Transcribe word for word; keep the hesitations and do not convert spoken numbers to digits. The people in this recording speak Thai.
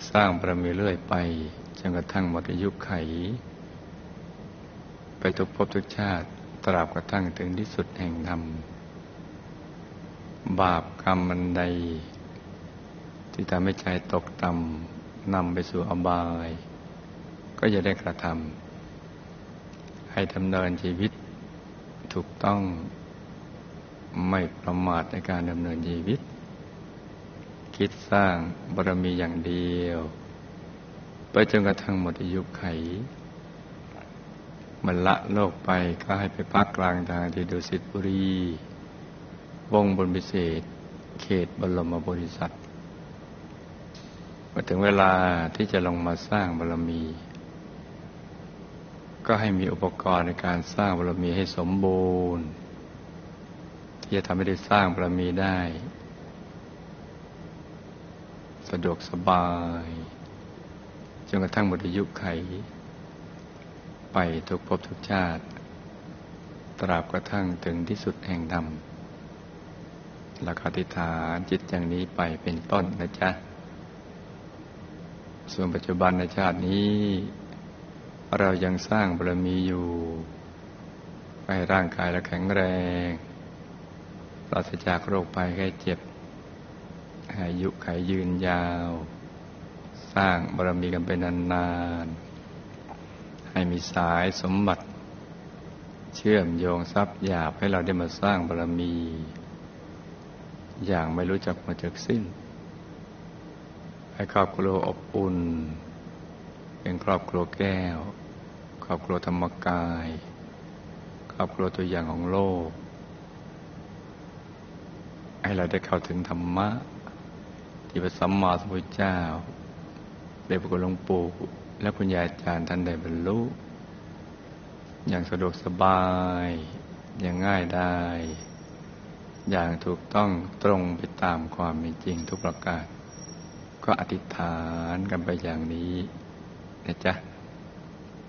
สร้างบารมีเรื่อยไปจนกระทั่งหมดอายุไขไปทุกภพทุกชาติตราบกระทั่งถึงที่สุดแห่งธรรมบาปกรรมอันใดที่ทำให้ใจตกต่ำนำไปสู่อบายก็จะได้กระทำให้ดำเนินชีวิตถูกต้องไม่ประมาทในการดำเนินชีวิตคิดสร้างบารมีอย่างเดียวไปจนกระทั่งหมดอายุไขมันละโลกไปก็ให้ไปพักกลางทางที่ดุสิตบุรีวงบนพิเศษเขตบรมโพธิสัตว์มาถึงเวลาที่จะลงมาสร้างบารมีก็ให้มีอุปกรณ์ในการสร้างบารมีให้สมบูรณ์ที่จะทำให้ได้สร้างบารมีได้สะดวกสบายจนกระทั่งหมดอายุไขไปทุกภพทุกชาติตราบกระทั่งถึงที่สุดแห่งธรรมและอธิษฐานจิตอย่างนี้ไปเป็นต้นนะจ๊ะส่วนปัจจุบันในชาตินี้เรายังสร้างบารมีอยู่ให้ร่างกายเราแข็งแรงปราศจากโรคภัยไข้เจ็บให้อายุขัยยืนยาวสร้างบารมีกันไปนานๆให้มีสายสมบัติเชื่อมโยงทรัพย์หยาบให้เราได้มาสร้างบารมีอย่างไม่รู้จักมาจากสิ้นให้ครอบครัวอบอุ่นเป็นครอบครัวแก้วครอบครัวธรรมกายครอบครัวตัวอย่างของโลกให้เราได้เข้าถึงธรรมะที่พระสัมมาสัมพุทธเจ้าได้พระคุณหลวงปู่และคุณยายอาจารย์ท่านได้บรรลุอย่างสะดวกสบายอย่างง่ายได้อย่างถูกต้องตรงไปตามความเป็นจริงทุกประการก็อธิษฐานกันไปอย่างนี้นะจ๊ะ